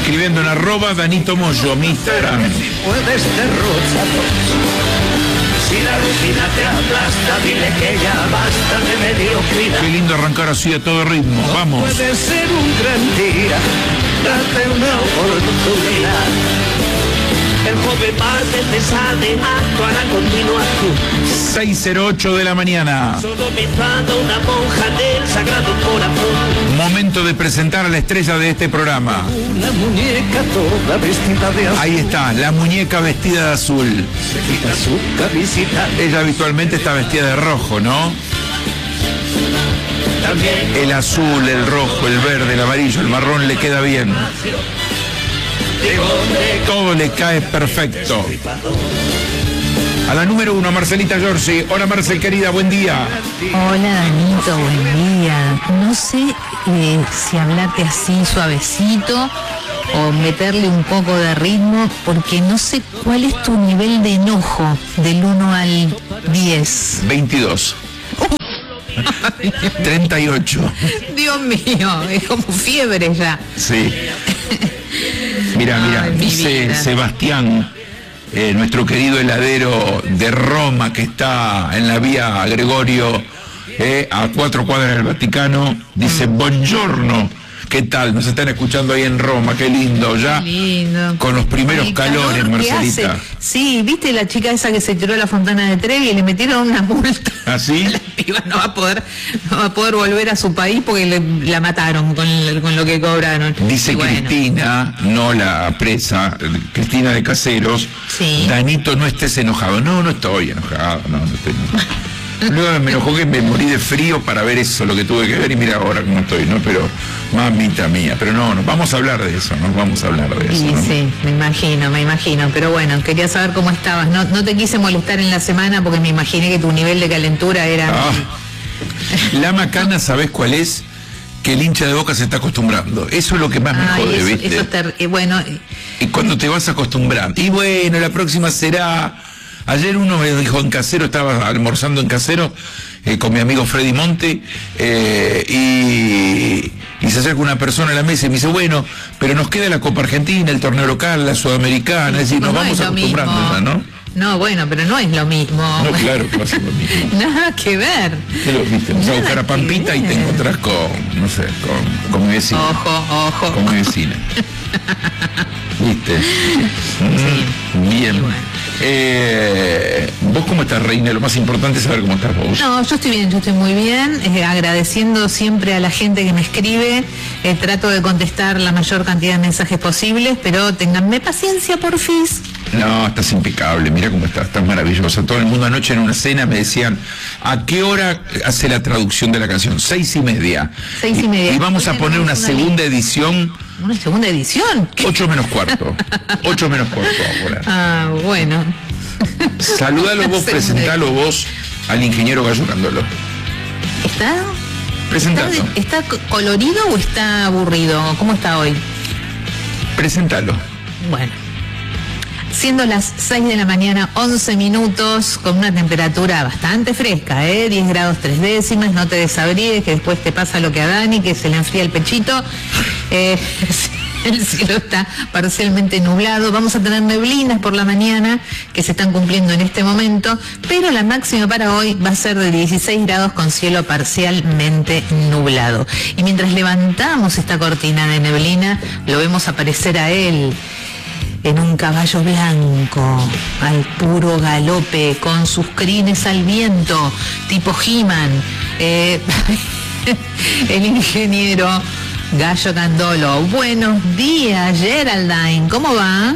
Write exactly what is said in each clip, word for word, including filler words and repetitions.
escribiendo en arroba Danito Moyo, mi Instagram. Si puedes derrocharlos, si la rutina te aplasta, dile que ya basta de mediocridad. Qué lindo arrancar así a todo ritmo, No vamos. puede ser un gran día, date una oportunidad. El joven Marte te sale, actuar a continuación. seis cero ocho de la mañana. Sodomizando una monja del Sagrado Corazón. Momento de presentar a la estrella de este programa. Una muñeca toda vestida de azul. Ahí está, la muñeca vestida de azul. Se quita su camisita. Ella habitualmente está vestida de rojo, ¿no? También El azul, el rojo, el verde, el amarillo, el marrón le queda bien. Todo le cae perfecto. A la número uno, Marcelita Giorgi. Hola, Marcel, querida, buen día. Hola, Danito, buen día. No sé eh, si hablarte así suavecito o meterle un poco de ritmo, porque no sé cuál es tu nivel de enojo del uno al diez. veintidós. treinta y ocho. Dios mío, es como fiebre ya. Sí. Mira, mira, Ay, mi dice vida. Sebastián, eh, nuestro querido heladero de Roma, que está en la vía Gregorio, eh, a cuatro cuadras del Vaticano, dice, buongiorno, ¿qué tal? Nos están escuchando ahí en Roma, qué lindo, ya. Qué lindo. Con los primeros El calores, calor que Marcelita. hace. Sí, ¿viste la chica esa que se tiró a la fontana de Trevi y le metieron una multa? ¿Ah, sí? La piba no va a poder, no va a poder volver a su país porque le- la mataron con, el- con lo que cobraron. Dice Y bueno, Cristina, no la presa, eh, Cristina de Caseros, Sí. Danito, no estés enojado. No, no estoy enojado, no, no estoy enojado. Luego me enojó que me morí de frío para ver eso, lo que tuve que ver, y mira ahora cómo estoy, ¿no? Pero, mamita mía, pero no, no, vamos a hablar de eso, no vamos a hablar de eso, Sí, ¿no? sí, me imagino, me imagino. Pero bueno, quería saber cómo estabas. No, no te quise molestar en la semana porque me imaginé que tu nivel de calentura era... Ah, la macana, ¿sabés cuál es? Que el hincha de Boca se está acostumbrando. Eso es lo que más me Ay, jode, eso, ¿viste? eso es ter- eh, bueno, eh, Y cuando te vas acostumbrando. Y bueno, la próxima será... Ayer uno me dijo en Casero, estaba almorzando en Casero eh, con mi amigo Freddy Monte, eh, y, y se acerca una persona a la mesa y me dice, bueno, pero nos queda la Copa Argentina, el torneo local, la Sudamericana, es decir, nos no vamos es lo acostumbrando mismo. ya, ¿no? No, bueno, pero no es lo mismo. No, claro que va a ser lo mismo. Nada que ver. ¿Qué lo viste? Vas a Nada buscar a que Pampita y te ver. encontrás con, no sé, con, con mi vecina. Ojo, ojo. Con mi vecina. ¿Viste? Mm, bien. Y bueno. Eh, ¿Vos cómo estás, Reina? Lo más importante es saber cómo estás vos. No, yo estoy bien, yo estoy muy bien, eh, agradeciendo siempre a la gente que me escribe, eh, trato de contestar la mayor cantidad de mensajes posibles, pero ténganme paciencia, porfis. No, estás impecable, mira cómo estás, estás maravillosa. Todo el mundo anoche en una cena me decían, ¿a qué hora hace la traducción de la canción? Seis y media. Seis y media. Y vamos a Hoy poner una tenemos una segunda edición, ¿Una segunda edición? ocho menos cuarto. Ocho menos cuarto ahora. Ah, bueno. Saludalo vos, Segunda presentalo vos al ingeniero Gallo Candolo. ¿Está? Presentalo. ¿Está, de- ¿Está co- colorido o está aburrido? ¿Cómo está hoy? Presentalo. Bueno. Siendo las seis de la mañana, once minutos, con una temperatura bastante fresca, ¿eh? diez grados tres décimas, no te desabríes, que después te pasa lo que a Dani, que se le enfría el pechito. Eh, el cielo está parcialmente nublado, vamos a tener neblinas por la mañana, que se están cumpliendo en este momento, pero la máxima para hoy va a ser de dieciséis grados con cielo parcialmente nublado. Y mientras levantamos esta cortina de neblina, lo vemos aparecer a él, en un caballo blanco, al puro galope, con sus crines al viento, tipo He-Man, eh, el ingeniero Gallo Candolo. Buenos días, Geraldine, ¿cómo va?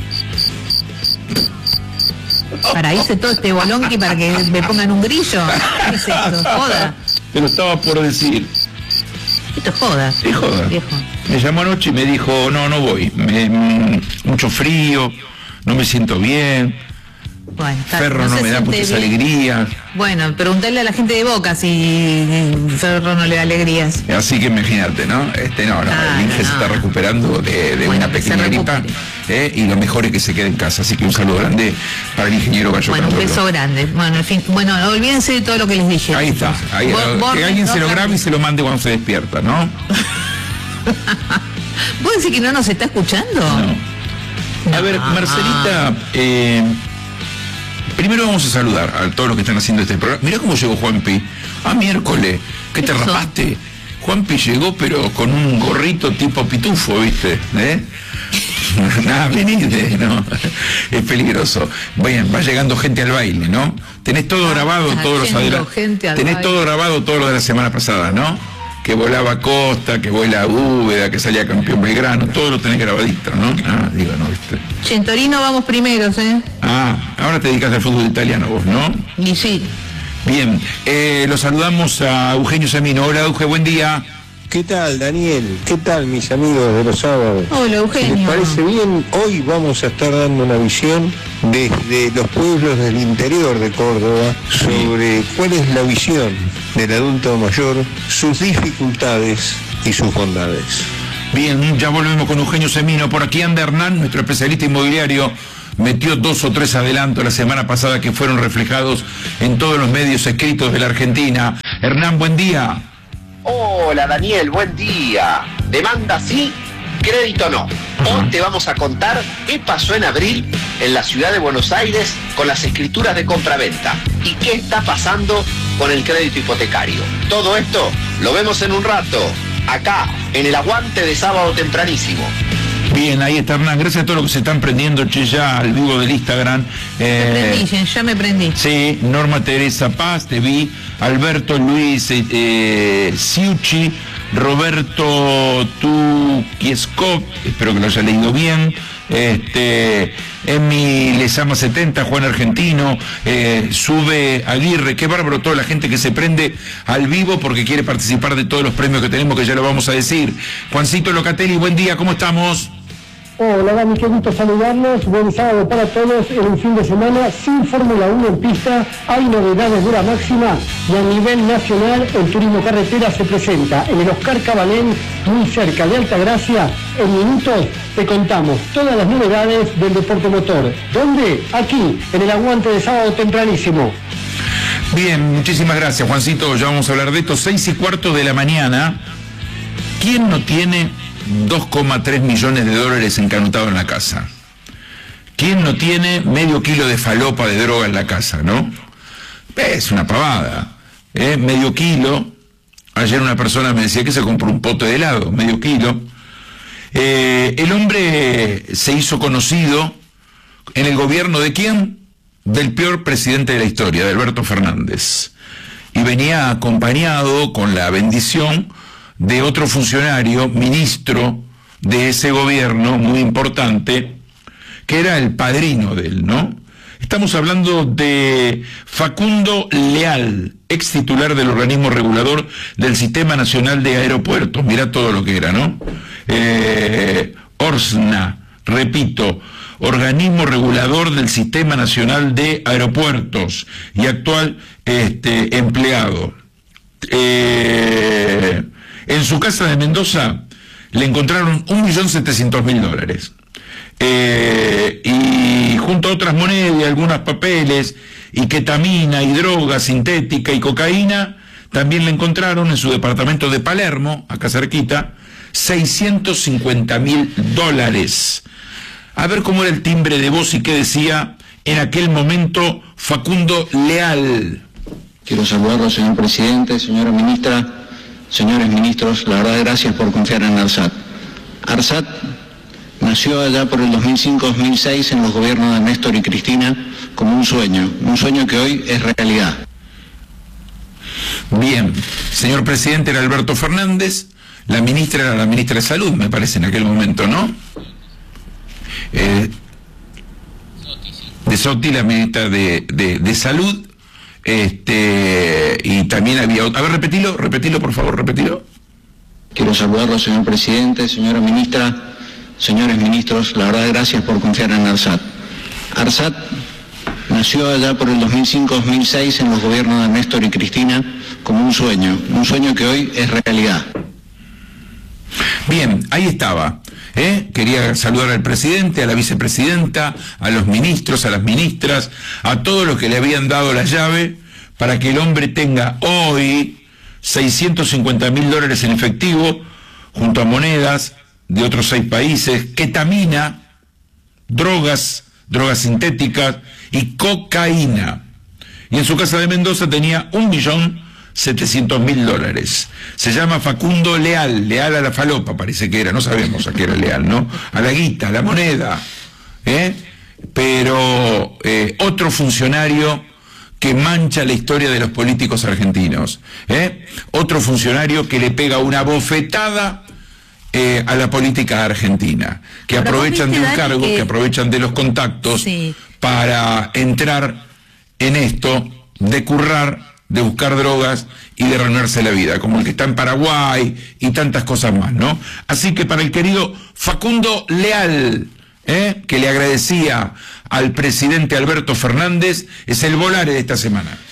Para hice todo este bolonqui para que me pongan un grillo. ¿Qué es esto? ¿Joda? Te lo estaba por decir. Esto es joda. Sí, joda. Viejo. Me llamó anoche y me dijo, no, no voy. Me- mm, mucho frío, no me siento bien. Bueno, está- Ferro no, se me da siente muchas bien. alegrías. Bueno, preguntarle a la gente de Boca si Ferro no le da alegrías. Así que imagínate, ¿no? Este no, no, Ah, el Inge no, se no. está recuperando de, de Bueno, una que se pequeña gripa, recupere. ¿eh? Y lo mejor es que se quede en casa. Así que un saludo grande para el ingeniero Gallo Bueno, un Candolo. beso grande. Bueno, en fin, bueno, olvídense de todo lo que les dije. Ahí está. Ahí, Bo- que borren, alguien se lo borren. grabe y se lo mande cuando se despierta, ¿no? ¿Vos decís que no nos está escuchando? No. A ver, Marcelita, eh, primero vamos a saludar a todos los que están haciendo este programa. Mirá cómo llegó Juanpi. Ah, miércoles. ¿Qué te rapaste? Juanpi llegó, pero con un gorrito tipo pitufo, ¿viste? ¿Eh? Nada, venid, ¿no? Es peligroso. Bueno, va llegando gente al baile, ¿no? Tenés todo ah, grabado, todos los adelantos. Tenés baile. Todo grabado, todo lo de la semana pasada, ¿no? Que volaba Costa, que vuela Úbeda, que salía campeón Belgrano, todo lo tenés grabadito, ¿no? Ah, digo, no, ¿viste? Che, en Torino vamos primeros, ¿eh? Ah, ahora te dedicas al fútbol italiano vos, ¿no? Y sí. Bien, eh, los saludamos a Eugenio Semino. Hola, Euge, buen día. ¿Qué tal, Daniel? ¿Qué tal, mis amigos de los sábados? Hola, Eugenio. Si les parece bien, hoy vamos a estar dando una visión desde los pueblos del interior de Córdoba sobre cuál es la visión del adulto mayor, sus dificultades y sus bondades. Bien, ya volvemos con Eugenio Semino. Por aquí anda Hernán, nuestro especialista inmobiliario. Metió dos o tres adelantos la semana pasada que fueron reflejados en todos los medios escritos de la Argentina. Hernán, buen día. Hola Daniel, buen día. Demanda sí, crédito no. Hoy te vamos a contar qué pasó en abril en la ciudad de Buenos Aires con las escrituras de compraventa y qué está pasando con el crédito hipotecario. Todo esto lo vemos en un rato, acá, en el aguante de sábado tempranísimo. Bien, ahí está Hernán, gracias a todos los que se están prendiendo, che, ya al vivo del Instagram. Eh, me prendí, ya me prendí. Sí, Norma Teresa Paz, te vi, Alberto Luis eh, Ciucci, Roberto Tuquiescop, espero que lo haya leído bien, este, Emi Lezama setenta, Juan Argentino, eh, Sube Aguirre, qué bárbaro toda la gente que se prende al vivo porque quiere participar de todos los premios que tenemos, que ya lo vamos a decir. Juancito Locatelli, buen día, ¿cómo estamos? Hola Dani, qué gusto saludarlos, buen sábado para todos en un fin de semana sin Fórmula uno en pista, hay novedades de la máxima y a nivel nacional el turismo carretera se presenta en el Oscar Cabalén, muy cerca de Altagracia. En minutos te contamos todas las novedades del deporte motor. ¿Dónde? Aquí, en el aguante de sábado tempranísimo. Bien, muchísimas gracias Juancito, ya vamos a hablar de esto, seis y cuarto de la mañana. ¿Quién no tiene dos coma tres millones de dólares encanutados en la casa? ¿Quién no tiene medio kilo de falopa de droga en la casa, no? Es una pavada, ¿eh? Medio kilo. Ayer una persona me decía que se compró un pote de helado, medio kilo. Eh, el hombre se hizo conocido en el gobierno de ¿quién? Del peor presidente de la historia, de Alberto Fernández. Y venía acompañado con la bendición de otro funcionario, ministro de ese gobierno, muy importante, que era el padrino de él, ¿no? Estamos hablando de Facundo Leal, ex titular del organismo regulador del Sistema Nacional de Aeropuertos. Mirá todo lo que era, ¿no? Eh, ORSNA, repito, organismo regulador del Sistema Nacional de Aeropuertos y actual este, empleado. Eh... En su casa de Mendoza le encontraron un millón setecientos mil dólares. Eh, y junto a otras monedas y algunos papeles, y ketamina, y droga sintética, y cocaína, también le encontraron en su departamento de Palermo, acá cerquita, seiscientos cincuenta mil dólares. A ver cómo era el timbre de voz y qué decía en aquel momento Facundo Leal. Quiero saludarlo, señor presidente, señora ministra. Señores ministros, la verdad, gracias por confiar en ARSAT. ARSAT nació allá por el dos mil cinco dos mil seis en los gobiernos de Néstor y Cristina como un sueño, un sueño que hoy es realidad. Bien, señor presidente era Alberto Fernández, la ministra era la ministra de Salud, me parece, en aquel momento, ¿no? Eh, de Sotti, la ministra de, de, de Salud. Este, y también había otro. A ver, repetilo, repetilo, por favor, repetilo. Quiero saludarlo, señor presidente, señora ministra, señores ministros, la verdad, gracias por confiar en ARSAT. ARSAT nació allá por el dos mil cinco dos mil seis en los gobiernos de Néstor y Cristina como un sueño, un sueño que hoy es realidad. Bien, ahí estaba. ¿Eh? Quería saludar al presidente, a la vicepresidenta, a los ministros, a las ministras, a todos los que le habían dado la llave para que el hombre tenga hoy seiscientos cincuenta mil dólares en efectivo, junto a monedas de otros seis países, ketamina, drogas, drogas sintéticas y cocaína. Y en su casa de Mendoza tenía un millón setecientos mil dólares. Se llama Facundo Leal, leal a la falopa parece que era, no sabemos a qué era leal, ¿no? A la guita, a la moneda, ¿eh? Pero eh, otro funcionario que mancha la historia de los políticos argentinos, ¿eh? Otro funcionario que le pega una bofetada eh, a la política argentina, que Pero aprovechan viste, de un Dani, cargo, que... que aprovechan de los contactos Sí. para entrar en esto de currar, de buscar drogas y de arruinarse la vida, como el que está en Paraguay y tantas cosas más, ¿no? Así que para el querido Facundo Leal, ¿eh? que le agradecía al presidente Alberto Fernández, es el volare de esta semana.